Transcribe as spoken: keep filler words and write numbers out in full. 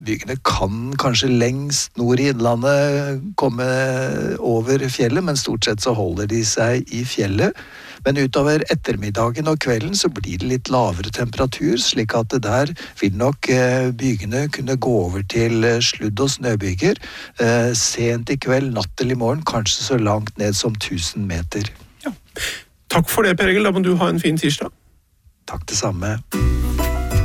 bygene kan kanskje lengst nord i innlandet komme over fjellet, men stort sett så holder de seg i fjellet. Men utover ettermiddagen og kvelden så blir det litt lavere temperatur, slik at det der vil nok bygene kunne gå over til sludd- og snøbyger sent i kveld, natt til i morgen, kanskje så langt ned som tusen meter. Ja. Takk for det, Per Egil. Da må du ha en fin tirsdag. Takk det samme.